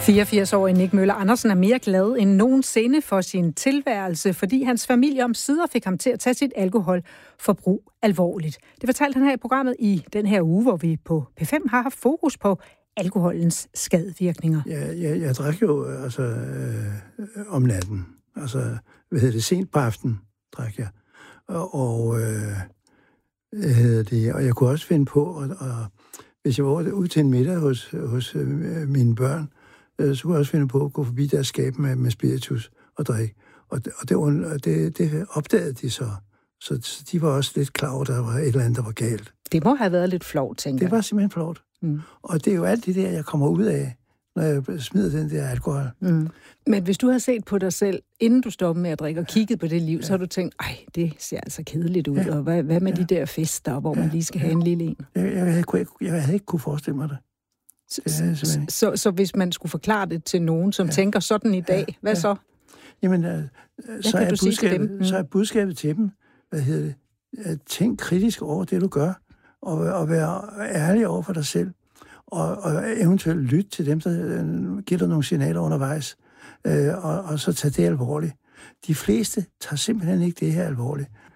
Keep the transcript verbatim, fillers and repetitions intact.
fireogfirs-årige Nick Møller Andersen er mere glad end nogensinde for sin tilværelse, fordi hans familie omsider fik ham til at tage sit alkoholforbrug alvorligt. Det fortalte han her i programmet i den her uge, hvor vi på P fem har haft fokus på alkoholens skadevirkninger. Ja, jeg, jeg drak jo altså, øh, om natten. Altså, hvad hedder det, sent på aften drak jeg. Og, og, øh, hvad det, og jeg kunne også finde på, og, og hvis jeg var ud til en middag hos, hos øh, mine børn, øh, så kunne jeg også finde på at gå forbi deres skab med, med spiritus og drikke. Og, og det, det, det opdagede de så. Så, så de var også lidt klar over, at der var et eller andet, der var galt. Det må have været lidt flovt, tænker jeg. Det var simpelthen flovt. Mm. Og det er jo alt det der, jeg kommer ud af, når jeg smider den der alkohol. Mm. Men hvis du har set på dig selv, inden du stoppede med at drikke og kigget på det liv, ja. Så har du tænkt, ej, det ser altså kedeligt ud, ja. Og hvad, hvad med ja. De der fester, hvor ja. Man lige skal ja. Have en lille en? Jeg, jeg, havde, jeg, jeg havde ikke kunne forestille mig det. det så, så, så hvis man skulle forklare det til nogen, som ja. Tænker sådan i dag, ja. Hvad ja. Så? Jamen, uh, så, er budskabet, mm. så er budskabet til dem, hvad hedder det, at tænk kritisk over det, du gør, og, og være ærlig over for dig selv. Og, og eventuelt lytte til dem, der øh, giver dig nogle signaler undervejs, øh, og, og så tage det alvorligt. De fleste tager simpelthen ikke det her alvorligt.